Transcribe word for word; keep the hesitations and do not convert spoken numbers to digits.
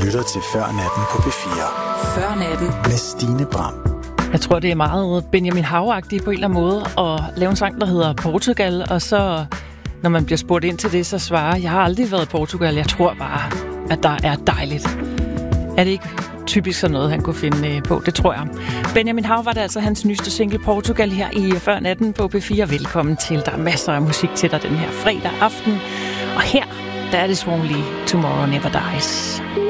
lytter til Før Natten på P fire. Før Natten med Stine Bram. Jeg tror, det er meget Benjamin Hav-agtigt på en eller anden måde at lave en sang, der hedder Portugal, og så, når man bliver spurgt ind til det, så svarer, jeg har aldrig været i Portugal, jeg tror bare, at der er dejligt. Er det ikke typisk sådan noget, han kunne finde på? Det tror jeg. Benjamin Hav var det altså hans nyeste single Portugal her i Før Natten på P fire. Velkommen til. Der er masser af musik til dig den her fredag aften. Og her, der er det Swan Lee, Tomorrow Never Dies.